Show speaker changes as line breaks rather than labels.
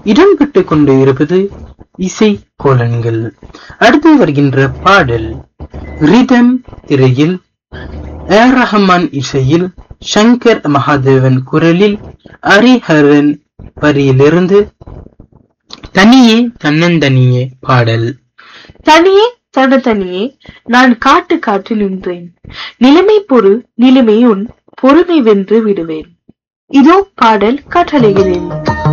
இடம்பெற்றுக் கொண்டு இருப்பது இசை கோலன்கள். அடுத்து வருகின்ற பாடல் ரிதம் திரையில் ஏர் ரஹ்மான் இசையில் சங்கர் மகாதேவன் குரலில் ஹரிஹரன் வரியிலிருந்து தனியே தன்னந்தனியே பாடல்.
தனியே தனியே நான் காட்டு காட்டில் நின்றேன், நிலைமை பொறு நிலைமை உன் பொறுமை வென்று விடுவேன். இதோ பாடல் கட்டளைகிறேன்.